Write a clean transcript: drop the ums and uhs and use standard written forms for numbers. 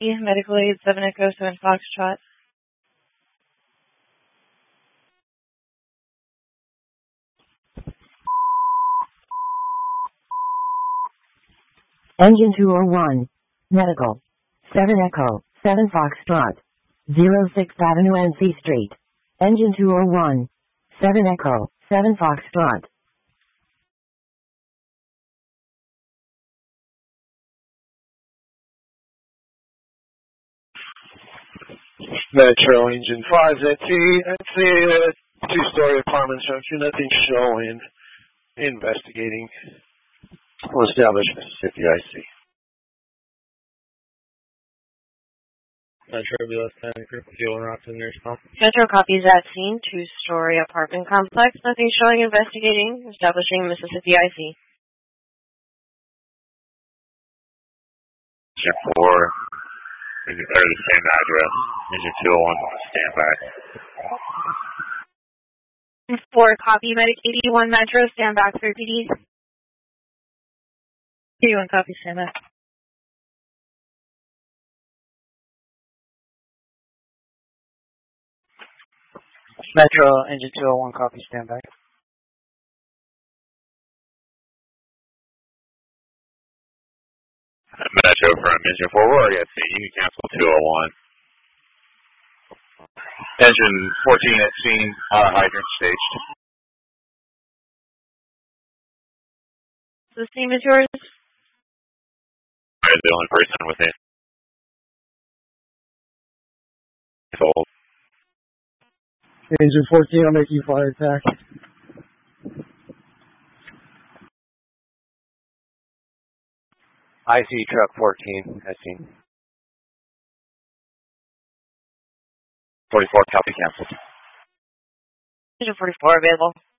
Medical aid 7 Echo 7 Foxtrot. Engine 201. Medical. 7 Echo 7 Foxtrot. 06th Avenue NC Street. Engine 201. 7 Echo 7 Foxtrot. Metro Engine 5, that's the two-story apartment structure, nothing showing. Investigating. We'll establish Mississippi IC. Metro Ambulance Panic Group, Healer Rockton, Nurse Pump. Metro copies that scene, 2-story apartment complex, nothing showing. Investigating, establishing Mississippi IC. Engine 4, or the same address. Engine 201, stand back. 4 copy, Medic 81 Metro, stand back for PD. 81 copy, stand back. Metro Engine 201 copy, stand back. Metro from Engine 4, we're already at scene. You can cancel 201. Engine 14 at scene, hydrant staged. The same as yours? I'm the only person with it. Sold. Engine 14, I'll make you fire attack. IC truck 14, at scene. 44, copy canceled. Engine 44 available.